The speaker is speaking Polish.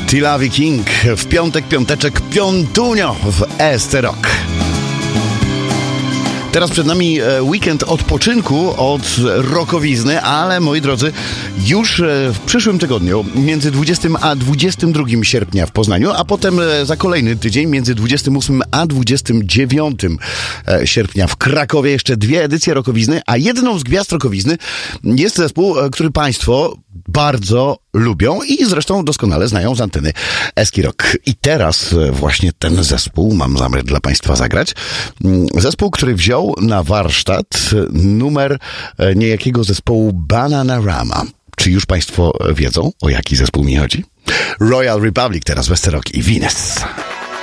Tilawi King w piątek, piąteczek, piątunio w ESC Rock. Teraz przed nami weekend odpoczynku od rockowizny, ale moi drodzy, już w przyszłym tygodniu, między 20 a 22 sierpnia w Poznaniu, a potem za kolejny tydzień, między 28 a 29 sierpnia w Krakowie, jeszcze 2 edycje rockowizny, a jedną z gwiazd rockowizny jest zespół, który Państwo bardzo lubią i zresztą doskonale znają z anteny Eski Rock. I teraz właśnie ten zespół mam zamiar dla Państwa zagrać. Zespół, który wziął na warsztat numer niejakiego zespołu Bananarama. Czy już Państwo wiedzą, o jaki zespół mi chodzi? Royal Republic teraz w ESC Rock i Venus.